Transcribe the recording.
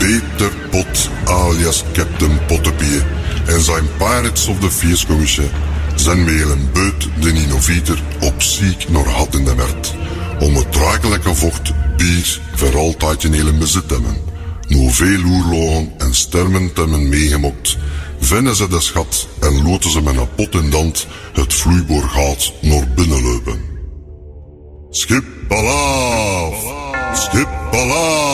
Peter Pot alias Captain Pottepie en zijn Pirates of the Feerskommisje zijn met een beut de innovator op ziek naar had in de werd. Om het drakelijke vocht bier voor altijd in hele bezit te hebben. Nu veel oerlogen en stermen te hebben meegemokt, vinden ze de schat en loten ze met een pot in dand het vloeiboorgaat naar binnen lopen. Schip alaaf! Schip alaaf!